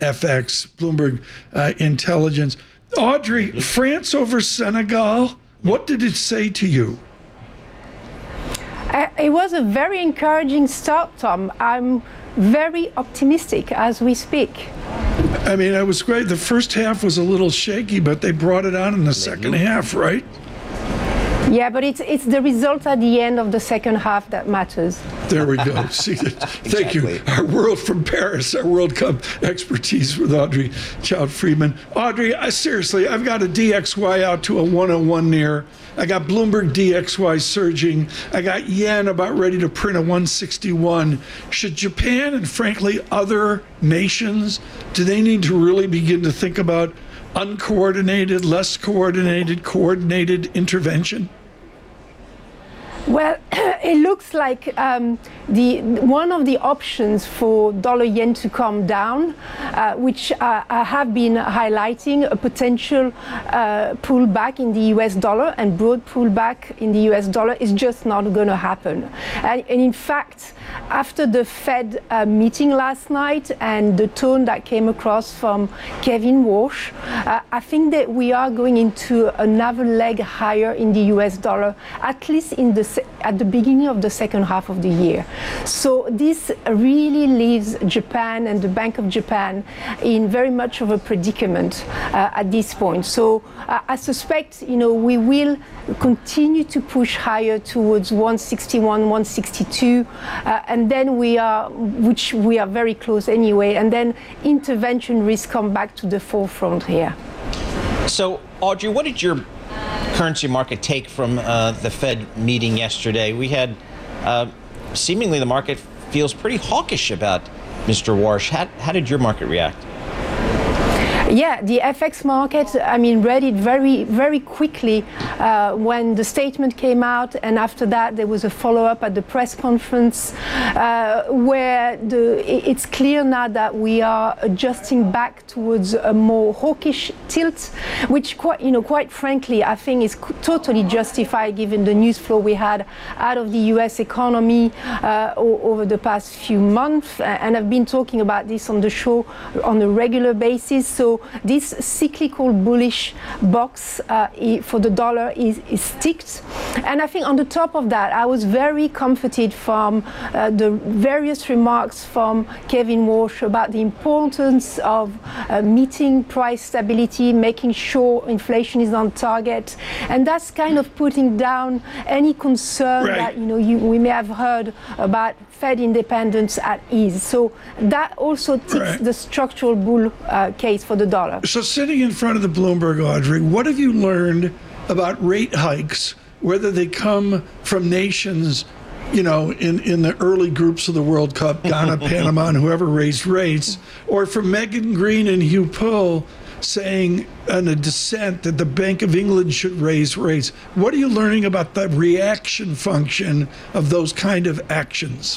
FX, Bloomberg Intelligence. Audrey, France over Senegal, what did it say to you? It was a very encouraging start, Tom. I'm very optimistic as we speak. I mean, it was great. The first half was a little shaky, but they brought it on in the second half, right? Yeah, but it's the result at the end of the second half that matters. There we go. See, thank you. Our World from Paris, our World Cup expertise with Audrey Child-Friedman. Audrey, seriously, I've got a DXY out to a 101 near. I got Bloomberg DXY surging. I got yen about ready to print a 161. Should Japan and frankly other nations, do they need to really begin to think about uncoordinated, less coordinated, coordinated intervention? Well, it looks like one of the options for dollar yen to come down, which I have been highlighting, a potential pullback in the US dollar and broad pullback in the US dollar is just not going to happen. And in fact, after the Fed meeting last night and the tone that came across from Kevin Walsh, I think that we are going into another leg higher in the US dollar, at least at the beginning of the second half of the year. So this really leaves Japan and the Bank of Japan in very much of a predicament at this point. So I suspect, we will continue to push higher towards 161, 162, and then which we are very close anyway, and then intervention risks come back to the forefront here. So, Audrey, what did your currency market take from the Fed meeting yesterday? We had seemingly the market feels pretty hawkish about Mr. Walsh. How did your market react? Yeah, the FX market, read it very, very quickly when the statement came out, and after that there was a follow-up at the press conference where it's clear now that we are adjusting back towards a more hawkish tilt, which quite frankly I think is totally justified given the news flow we had out of the US economy over the past few months, and I've been talking about this on the show on a regular basis. So this cyclical bullish box for the dollar is ticked. And I think on the top of that, I was very comforted from the various remarks from Kevin Walsh about the importance of meeting price stability, making sure inflation is on target. And that's kind of putting down any concern that we may have heard about Fed independence at ease. So that also ticks the structural bull case for the dollar. So sitting in front of the Bloomberg, Audrey, what have you learned about rate hikes, whether they come from nations, in the early groups of the World Cup, Ghana, Panama, and whoever raised rates, or from Megan Green and Hugh Pull saying in a dissent that the Bank of England should raise rates? What are you learning about the reaction function of those kind of actions?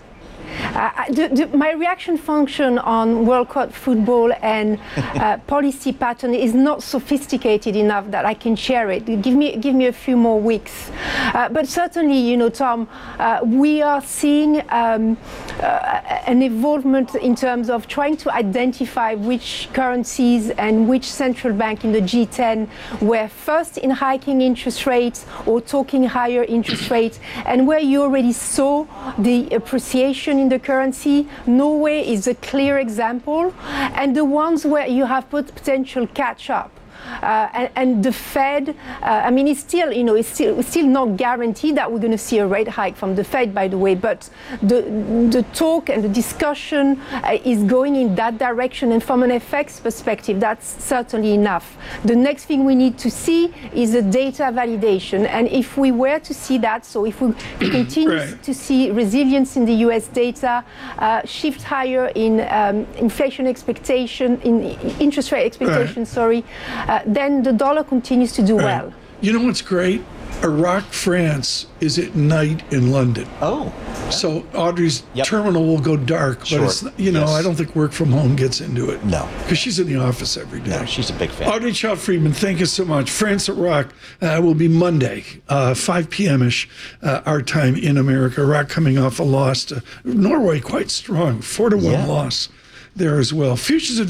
My reaction function on World Cup football and policy pattern is not sophisticated enough that I can share it. Give me a few more weeks. But certainly, Tom, we are seeing an evolvement in terms of trying to identify which currencies and which central bank in the G10 were first in hiking interest rates or talking higher interest rates, and where you already saw the appreciation in the currency. Norway is a clear example, and the ones where you have potential catch up. And the Fed, it's still not guaranteed that we're going to see a rate hike from the Fed, by the way, but the talk and the discussion is going in that direction. And from an FX perspective, that's certainly enough. The next thing we need to see is a data validation. And if we were to see that, so if we continue to see resilience in the US data, shift higher in inflation expectation, in interest rate expectation, then the dollar continues to do well. You know what's great? Iraq, France is at night in London. Oh. So Audrey's terminal will go dark, but it's, I don't think work from home gets into it. No. Because she's in the office every day. No, she's a big fan. Audrey Child-Friedman, thank you so much. France Iraq will be Monday, 5 p.m.-ish our time in America. Iraq coming off a loss to Norway, quite strong, 4-1 loss there as well. Futures